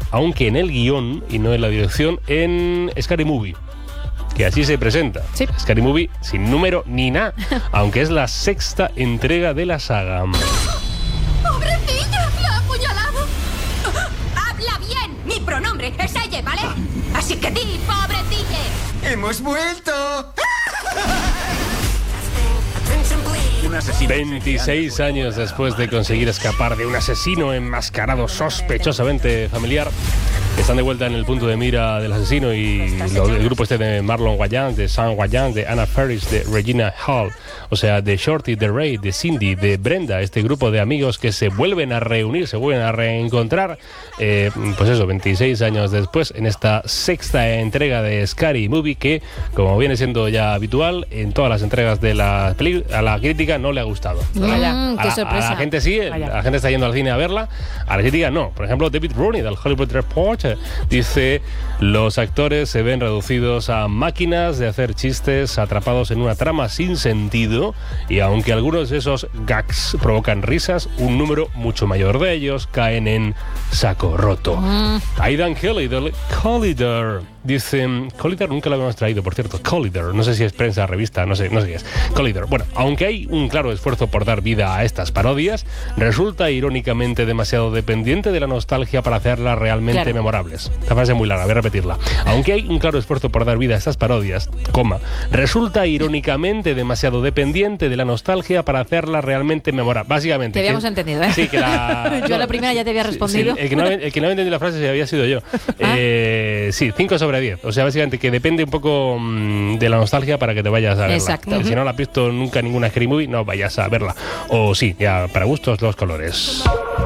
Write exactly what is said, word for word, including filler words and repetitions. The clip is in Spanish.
aunque en el guión y no en la dirección, en Scary Movie, que así se presenta. Sí. Scary Movie sin número ni nada, aunque es la sexta entrega de la saga. ¡Pobrecilla! ¡La ha apuñalado! ¡Habla bien! Mi pronombre es ella, ¿vale? Así que di, pobrecilla. ¡Hemos vuelto! Un asesino. veintiséis años después de conseguir escapar de un asesino enmascarado sospechosamente familiar, están de vuelta en el punto de mira del asesino y lo, el grupo este de Marlon Wayans, de Sam Wayans, de Anna Faris, de Regina Hall, o sea, de Shorty, de Ray, de Cindy, de Brenda, este grupo de amigos que se vuelven a reunir, se vuelven a reencontrar, eh, pues eso, veintiséis años después, en esta sexta entrega de Scary Movie que, como viene siendo ya habitual, en todas las entregas de la película, a la crítica no le ha gustado. Vaya, a, qué la, sorpresa. a la gente sí, Vaya. la gente está yendo al cine a verla, a la crítica no. Por ejemplo, David Rooney del Hollywood Reporter dice: los actores se ven reducidos a máquinas de hacer chistes atrapados en una trama sin sentido, y aunque algunos de esos gags provocan risas, un número mucho mayor de ellos caen en saco roto. Mm. Aidan Kelly del Collider dice: Collider nunca lo habíamos traído, por cierto. Collider, no sé si es prensa, revista, no sé, no sé qué es. Collider. Bueno, aunque hay un claro esfuerzo por dar vida a estas parodias, resulta irónicamente demasiado dependiente de la nostalgia para hacerlas realmente Claro. memorables. Esta frase es muy larga, voy a repetirla. Aunque hay un claro esfuerzo por dar vida a estas parodias, coma, resulta irónicamente demasiado dependiente de la nostalgia para hacerlas realmente memorables. Básicamente. Te habíamos que- entendido, ¿eh? Sí, que la... Yo a la primera ya te había Sí, respondido. sí, el, que no, el que no había entendido la frase había sido yo. Eh, sí, cinco sobre diez. O sea, básicamente que depende un poco mmm, de la nostalgia para que te vayas a verla. Exacto. Y si no la has visto nunca ninguna Scary Movie, no vayas a verla. O sí, ya para gustos los colores.